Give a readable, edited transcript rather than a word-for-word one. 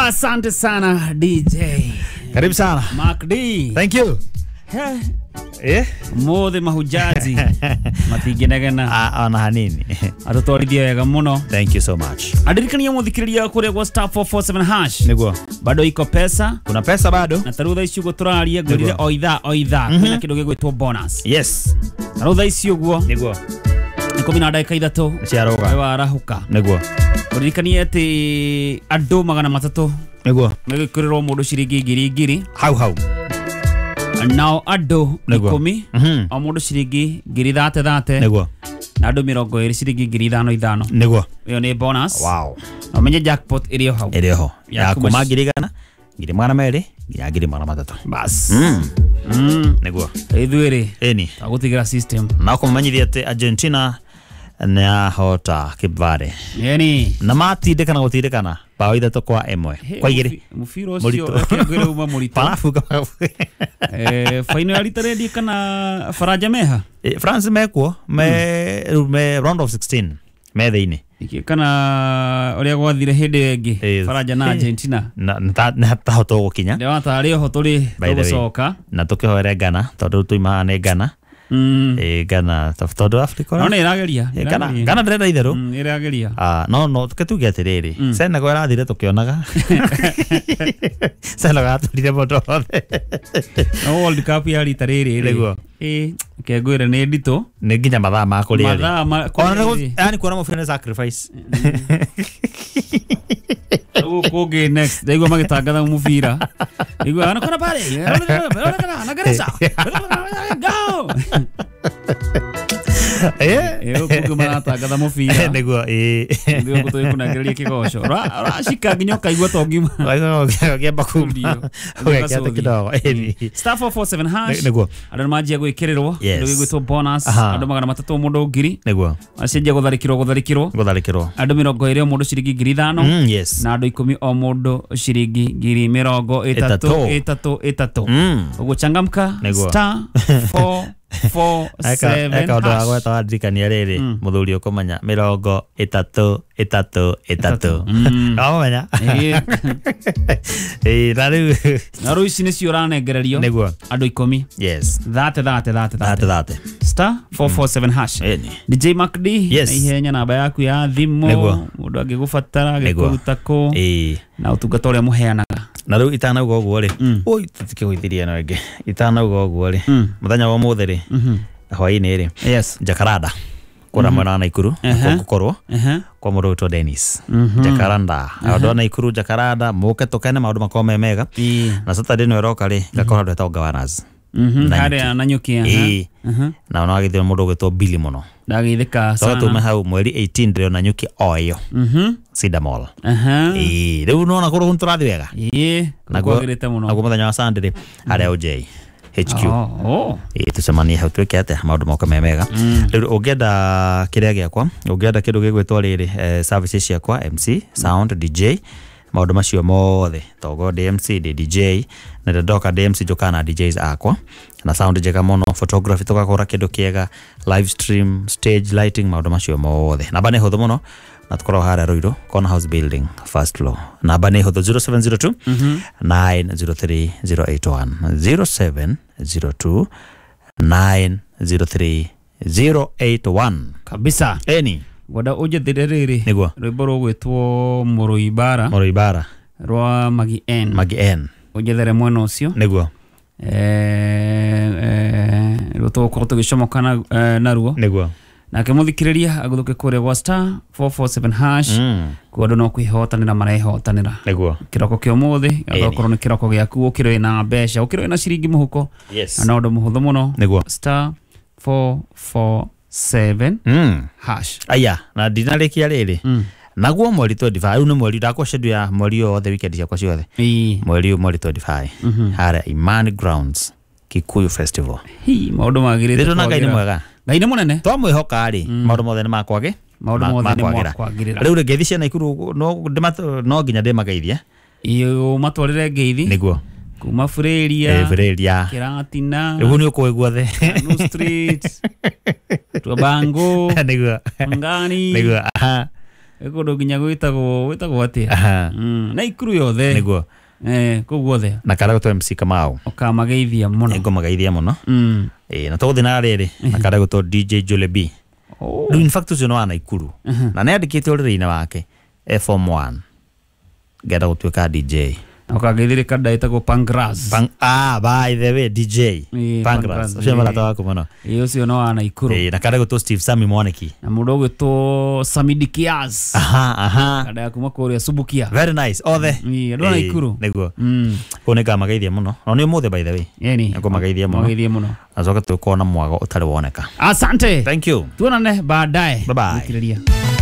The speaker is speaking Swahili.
Asante sana DJ. Karibu sana. Mark D. Thank you. Mothe mahujaji. Matigenagana. Ona hanini. Atutorithia wega muno. Thank you so much. Adirikania muthikiriria kuri kwa star 447 hash. Niguo. Bado iko pesa. Kuna pesa bado. Na tarutha ici ugo turaria ngurire oitha. Kuna kindu gigwitwo bonus. Yes. Tarutha ici ugo. Niguo. Ikumi na ndagika ithatu. Ciaroga. Wewe arahuka. Niguo. Uririkanie ati andu 300. Niguo. Megikurirwo mundu ciringi 2,000. Hau. Nao andu 10 o mundu ciringi 30. Niguo. Na andu 20 ciringi 5,500. Niguo. Iyo ni bonus. Wow. Omenye jackpot iri hau. Iri ho. Ya kuma girigana. Ngiri mwana meri. Nginya ngiri mwana matatu. Bas. Niguo. Ithuiri. Eni. Tagutigira system. Na kumanyithia ati Argentina na hota kibare. Yeni. Na matindikana gutindikana. Bao ithatu kwa emwe. Kwa igiri. Mufiro ucio kengwire uma murito. Parafuka. Final ready kana Faraja meha. France mekuo me round of 16 me thiini. Iki kana uria gwathire hindi ingi Faraja na Argentina. Na tahoto gukinya. Ndio atari ho turi gucoka. Na tukihoere Ghana tondu tuima ne Ghana. Ghana tondu Africa. No ni irageria. Ghana ndrenda itheru. Irageria. No tuketuge atiriri. Senegal irathire tukionaga. Senegal turire moto. No World Cup ya rita riri. Niguo. Kengwire ni ndito. Ni nginya mathaa ma kuria. Yani kuona mufrene sacrifice. Kuge next. Daigwa magitangatha mubira. Daigwa ana kona pale. Na garasa. Go. Kuge maratangatha mubira. Niguo ndio kutoe kunagereria kigoco. Rashika nginya kaigwa tongima. Giamba kumba. Ogekete kidogo. Star 447 hash. Niguo. Andu majia gwikirirwo. Ndio gigwitwo bonus. Andu 300 mundu ngiri. Niguo. Acenjia gutharikirwo. Andu 20 mundu ciringi 5,000. Yes. Na andu 10 o mundu ciringi 30. Uguchangamka star 447 eka ndo agweta wadirikania riri muthuri ukomanya 33. Amenya na riu ici nicio uranengererio niguo andu 10. Yes. 30 star 447 hash. DJ Mark D. Yes. Na ihenya namba yaku ya thimu mundu angigubatara agikuruta ko na utungata uria muheanaga. Na riu itanauga uguo ri oi tutikiguithiria no ingi itanauga uguo ri muthenya wa muthi ri hwaini ri Jacaranda kura mwana na Ikuru gukorwo kwa mundu witwa Dennis Jacaranda andu na Ikuru Jacaranda muke tukene maundu makome mega na Saturday no roka ri gakora ndu etagwo Governors hare ananyukia na ona agithio mundu witwa Billy muno ndagithika sana tume hau mweri 18 ndio na nyuki oyo Cedar Mall riu no na kuru nturathi wega nagwagirite muno naguo muthenya wa Sunday ari OJ HQ tucemanie hau twike ate maundu moka mega riu ungienda kiria giakwa ungienda kindu gigwitwo riri services ciakwa MC sound DJ maundu macio mothe togo DMC DJ na ndoka DMC jokana DJs akwa na sound jega mono photography tugakora kindu kiega live stream stage lighting maundu macio mothe namba ni huthu muno na tukoro hara Ruiru Corner House Building first floor namba ni huthu 0702 903 081 0702 903 081 kabisa eni goda uje thiriri niguo rwimbo rugwitwo Muruibara rwa Magi N uje there mwena ucio niguo ruto ko tugicomokana naruo niguo nake muthikiriria aguthuke kuria gwa star 447 hash kuondo no kwihotanira marehotanira niguo kiroko kio muthi agakorwo ni kiroko giaku ukirwe na mbeca ukirwe na ciringi muhuko na ndo muhuthu muno niguo star 447 hash aya na dinarikia riri naguo mweri 25 ni mweri ndakwa shedu ya mweri othe weekend yakwa ciothe mweri 25 hara Imani Grounds Kikuyu Festival maundu magirite rero na Ngai ni mwega Ngai ni munene twamwihoka ri maundu mothe ni makwage maundu mothe ni makwagirira riu ngethi ciana Ikuru no nginya ndimageithia iyo matwarire ngeithi niguo kuma Fureria Kiratina riu ni ukuigua the New Street Tubango niguo Ngani niguo Ekundo nginya gwitagwo atia. Aha. Na ikuru yothe. Niguo. Koguo othe. Na karago to MC Kamau. Okamageithia muno. Ego magaithia muno. Na to thina riri na karago to DJ Jolebi. Riu in fact ucio no ana ikuru. Na ne andikite urire-ine wake Form 1. Genda gutuika DJ. Okageithire kada itagwo Pancras. By the way DJ Pancras. Ucio mara tawa kumono. Ucio no ana ikuru. Na karago to Steve Sami Mwaniki. Na mundu gwitwo Samidikias. Kada ya kuma kuria Subukia. Very nice. Othe. Ndo na ikuru. Niguo. Kuoneka magaithia muno. No ni muthe by the way. Yeni. Ngo magaithia muno. Magaithia muno. Azoka tukona mwago utari woneka. Asante. Thank you. Tuonane baadaye. Bye bye.